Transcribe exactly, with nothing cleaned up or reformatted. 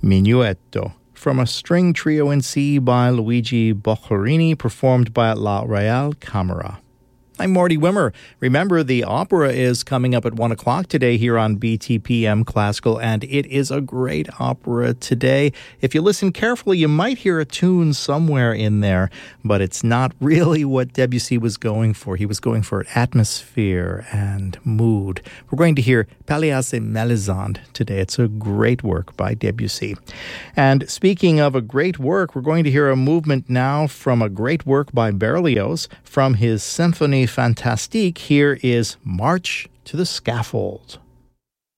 Minuetto, from a string trio in C by Luigi Boccherini, performed by La Real Camera. I'm Marty Wimmer. Remember, the opera is coming up at one o'clock today here on B T P M Classical, and it is a great opera today. If you listen carefully, you might hear a tune somewhere in there, but it's not really what Debussy was going for. He was going for atmosphere and mood. We're going to hear Pelléas et Mélisande today. It's a great work by Debussy. And speaking of a great work, we're going to hear a movement now from a great work by Berlioz from his Symphonie Fantastique. Here is March to the Scaffold.